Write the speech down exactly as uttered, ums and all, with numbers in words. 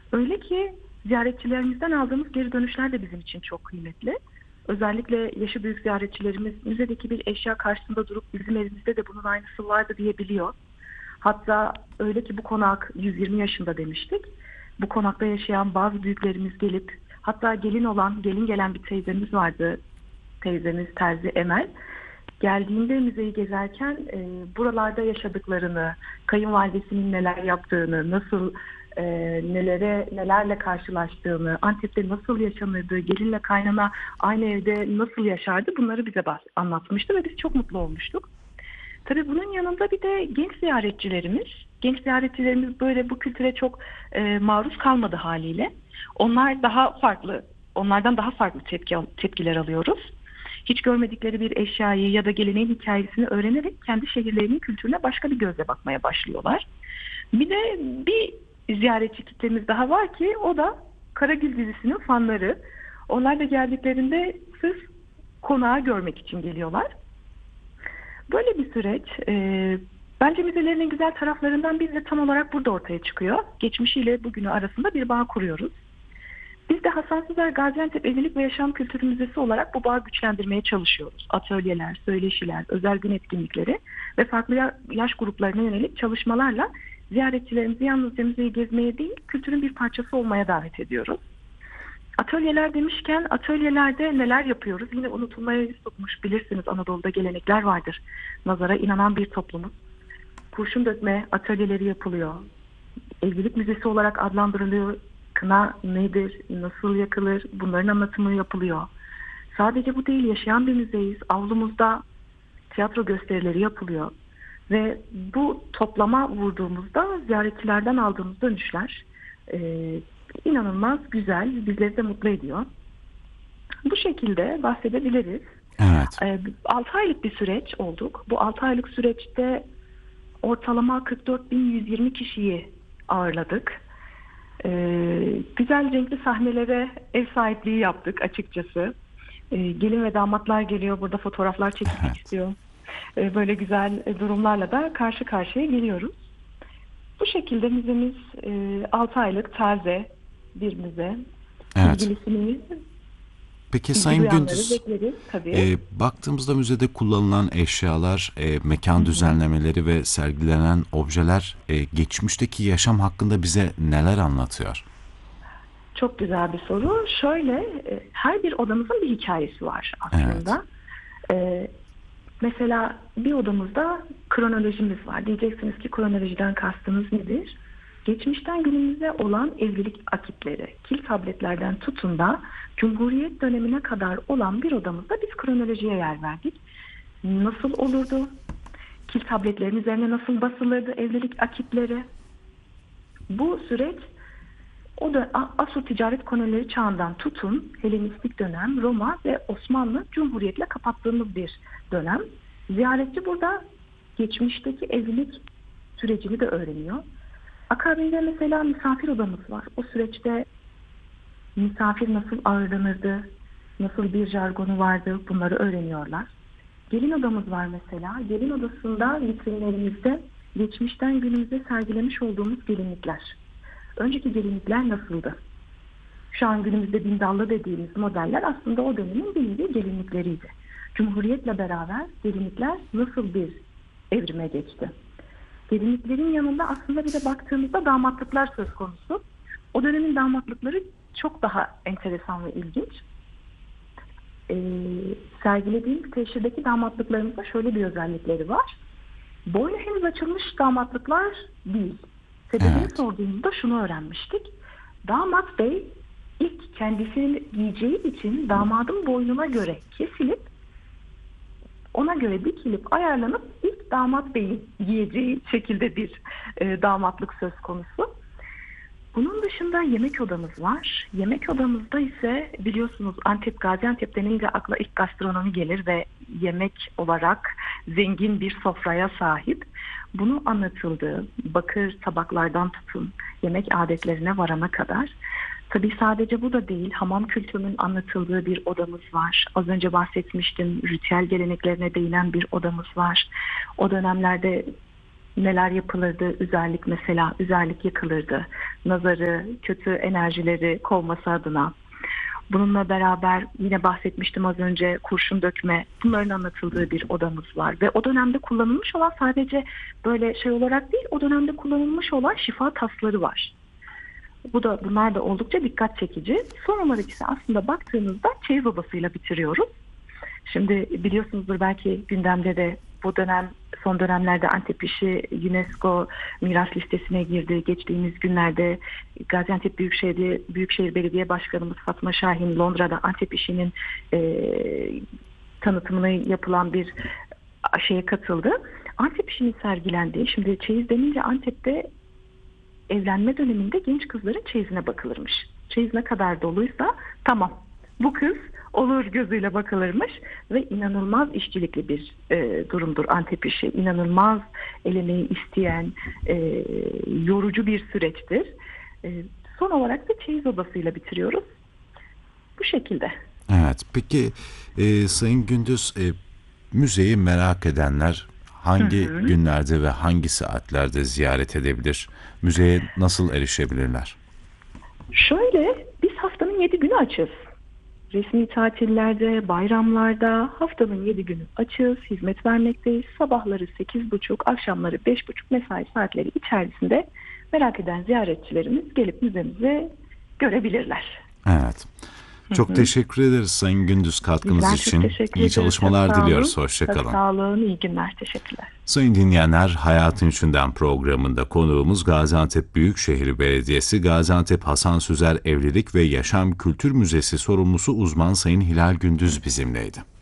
Öyle ki ziyaretçilerimizden aldığımız geri dönüşler de bizim için çok kıymetli. Özellikle yaşı büyük ziyaretçilerimiz müzedeki bir eşya karşısında durup bizim evimizde de bunun aynısı vardı diyebiliyor. Hatta öyle ki bu konak yüz yirmi yaşında demiştik. Bu konakta yaşayan bazı büyüklerimiz gelip, hatta gelin olan, gelin gelen bir teyzemiz vardı. Teyzemiz Terzi Emel. Geldiğinde müzeyi gezerken e, buralarda yaşadıklarını, kayınvalidesinin neler yaptığını, nasıl e, nelere nelerle karşılaştığını, Antep'te nasıl yaşanırdı, gelinle kaynana aynı evde nasıl yaşardı, bunları bize bahs- anlatmıştı ve biz çok mutlu olmuştuk. Tabii bunun yanında bir de genç ziyaretçilerimiz, genç ziyaretçilerimiz böyle bu kültüre çok e, maruz kalmadı haliyle. Onlar daha farklı, onlardan daha farklı tepki tepkiler alıyoruz. Hiç görmedikleri bir eşyayı ya da geleneğin hikayesini öğrenerek kendi şehirlerinin kültürüne başka bir gözle bakmaya başlıyorlar. Bir de bir ziyaretçi kitlemiz daha var ki o da Karagül dizisinin fanları. Onlar da geldiklerinde sırf konağı görmek için geliyorlar. Böyle bir süreç. E, bence müzelerin en güzel taraflarından biri de tam olarak burada ortaya çıkıyor. Geçmişiyle bugünü arasında bir bağ kuruyoruz. Biz de Hasan Süzer Gaziantep Evlilik ve Yaşam Kültürü Müzesi olarak bu bağı güçlendirmeye çalışıyoruz. Atölyeler, söyleşiler, özel gün etkinlikleri ve farklı yaş gruplarına yönelik çalışmalarla ziyaretçilerimizi yalnızca müzeyi gezmeye değil, kültürün bir parçası olmaya davet ediyoruz. Atölyeler demişken atölyelerde neler yapıyoruz? Yine unutulmaya yüz tutmuş, bilirsiniz Anadolu'da gelenekler vardır. Nazara inanan bir toplumuz. Kurşun dökme atölyeleri yapılıyor. Evlilik müzesi olarak adlandırılıyor. Kına nedir, nasıl yakılır, bunların anlatımı yapılıyor. Sadece bu değil, yaşayan bir müzeyiz. Avlumuzda tiyatro gösterileri yapılıyor. Ve bu toplama vurduğumuzda ziyaretçilerden aldığımız dönüşler e, inanılmaz güzel, bizleri de mutlu ediyor. Bu şekilde bahsedebiliriz. Evet. E, altı aylık bir süreç olduk. Bu altı aylık süreçte ortalama kırk dört bin yüz yirmi kişiyi ağırladık. Ee, güzel renkli sahnelere ev sahipliği yaptık açıkçası. Ee, gelin ve damatlar geliyor, burada fotoğraflar çekilmek Evet. istiyor. Ee, böyle güzel durumlarla da karşı karşıya geliyoruz. Bu şekilde müzemiz e, altı aylık taze bir müze. Evet. İlgilisini, Peki ilgi Sayın duyanları Gündüz, bekleriz tabii. e, baktığımızda müzede kullanılan eşyalar, e, Hı mekan hı. düzenlemeleri ve sergilenen objeler e, geçmişteki yaşam hakkında bize neler anlatıyor? Çok güzel bir soru. Şöyle, e, her bir odamızın bir hikayesi var Evet. aslında. E, Mesela bir odamızda kronolojimiz var. Diyeceksiniz ki kronolojiden kastınız nedir? Geçmişten günümüze olan evlilik akitleri, kil tabletlerden tutun da Cumhuriyet dönemine kadar olan bir odamızda biz kronolojiye yer verdik. Nasıl olurdu? Kil tabletlerin üzerine nasıl basılırdı evlilik akitleri? Bu süreç o da Asur ticaret kolonileri çağından tutun, Helenistik dönem, Roma ve Osmanlı Cumhuriyet'le kapattığımız bir dönem. Ziyaretçi burada geçmişteki evlilik sürecini de öğreniyor. Akabinde mesela misafir odamız var. O süreçte misafir nasıl ağırlanırdı, nasıl bir jargonu vardı, bunları öğreniyorlar. Gelin odamız var mesela. Gelin odasında vitrinlerimizde geçmişten günümüze sergilemiş olduğumuz gelinlikler. Önceki gelinlikler nasıldı? Şu an günümüzde bindallı dediğimiz modeller aslında o dönemin bildiği gelinlikleriydi. Cumhuriyetle beraber gelinlikler nasıl bir evrime geçti? Gelinliklerin yanında aslında bir de baktığımızda damatlıklar söz konusu. O dönemin damatlıkları çok daha enteresan ve ilginç. Ee, sergilediğimiz teşhirdeki damatlıklarımızda şöyle bir özellikleri var. Boynu henüz açılmış damatlıklar değil. Sebebini Evet. sorduğumuzda şunu öğrenmiştik. Damat bey ilk kendisini giyeceği için damadın boynuna göre kesilip ona göre dikilip ayarlanıp ilk damat beyin giyeceği şekilde bir e, damatlık söz konusu. Bunun dışında yemek odamız var. Yemek odamızda ise biliyorsunuz Antep, Gaziantep denince akla ilk gastronomi gelir ve yemek olarak zengin bir sofraya sahip. Bunu anlatıldığı bakır tabaklardan tutun yemek adetlerine varana kadar. Tabii sadece bu da değil, hamam kültürünün anlatıldığı bir odamız var. Az önce bahsetmiştim, ritüel geleneklerine değinen bir odamız var. O dönemlerde neler yapılırdı? Üzerlik mesela, üzerlik yakılırdı. Nazarı, kötü enerjileri kovması adına. Bununla beraber yine bahsetmiştim az önce, kurşun dökme, bunların anlatıldığı bir odamız var. Ve o dönemde kullanılmış olan, sadece böyle şey olarak değil, o dönemde kullanılmış olan şifa tasları var. Bu da, bunlar da oldukça dikkat çekici. Son olarak ise aslında baktığınızda çeyiz odasıyla bitiriyoruz. Şimdi biliyorsunuzdur belki, gündemde de bu dönem, son dönemlerde Antep işi UNESCO miras listesine girdi. Geçtiğimiz günlerde Gaziantep Büyükşehir, Büyükşehir Belediye Başkanımız Fatma Şahin Londra'da Antep işinin e, tanıtımına yapılan bir şeye katıldı. Antep işinin sergilendiği, şimdi çeyiz denince Antep'te evlenme döneminde genç kızların çeyizine bakılırmış. Çeyiz ne kadar doluysa tamam, bu kız olur gözüyle bakılırmış ve inanılmaz işçilikli bir e, durumdur Antep işi. İnanılmaz el emeği isteyen, e, yorucu bir süreçtir. E, son olarak da çeyiz odasıyla bitiriyoruz. Bu şekilde. Evet. Peki e, Sayın Gündüz, e, müzeyi merak edenler hangi hı hı. günlerde ve hangi saatlerde ziyaret edebilir? Müzeye nasıl erişebilirler? Şöyle, biz haftanın yedi günü açız. Resmi tatillerde, bayramlarda haftanın yedi günü açığız, hizmet vermekteyiz. Sabahları sekiz buçuk, akşamları beş buçuk mesai saatleri içerisinde merak eden ziyaretçilerimiz gelip müzemizi görebilirler. Evet. Çok Hı-hı. teşekkür ederiz Sayın Gündüz katkınız Bizler için. İyi çalışmalar diliyoruz. Hoşçakalın. Sağ olun, iyi günler. Teşekkürler. Sayın dinleyenler, Hayatın İçinden programında konuğumuz Gaziantep Büyükşehir Belediyesi Gaziantep Hasan Süzer Evlilik ve Yaşam Kültür Müzesi sorumlusu uzman Sayın Hilal Gündüz bizimleydi.